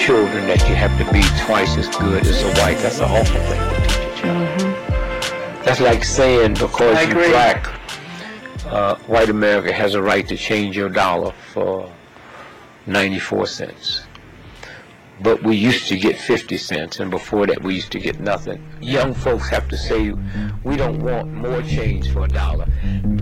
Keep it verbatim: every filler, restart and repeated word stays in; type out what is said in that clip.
children that you have to be twice as good as a white. That's an awful thing to teach a child. Mm-hmm. That's like saying because you're black, uh, white America has a right to change your dollar for ninety-four cents. But we used to get fifty cents, and before that we used to get nothing. Young folks have to say, we don't want more change for a dollar.